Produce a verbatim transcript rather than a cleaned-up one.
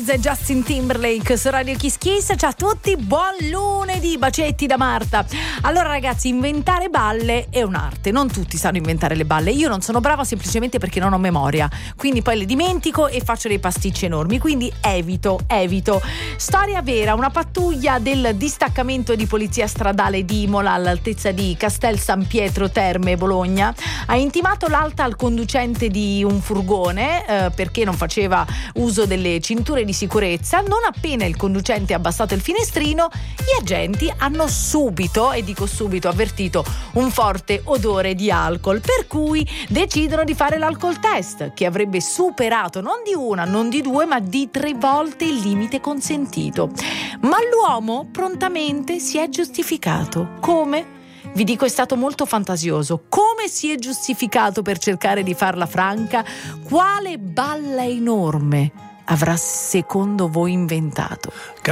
e Justin Timberlake su Radio Kiss Kiss. Ciao a tutti, buon lunedì, bacetti da Marta. Allora ragazzi, inventare balle è un'arte, non tutti sanno inventare le balle. Io non sono brava semplicemente perché non ho memoria, quindi poi le dimentico e faccio dei pasticci enormi, quindi evito, evito. Storia vera, una pattuglia del distaccamento di polizia stradale di Imola all'altezza di Castel San Pietro Terme, Bologna, ha intimato l'alta al conducente di un furgone eh, perché non faceva uso delle cinture di sicurezza. Non appena il conducente ha abbassato il finestrino, gli agenti hanno subito, e dico subito, avvertito un forte odore di alcol, per cui decidono di fare l'alcol test, che avrebbe superato non di una, non di due, ma di tre volte il limite consentito. Ma l'uomo prontamente si è giustificato. Come? Vi dico, è stato molto fantasioso. Come si è giustificato per cercare di farla franca? Quale balla enorme avrà secondo voi inventato?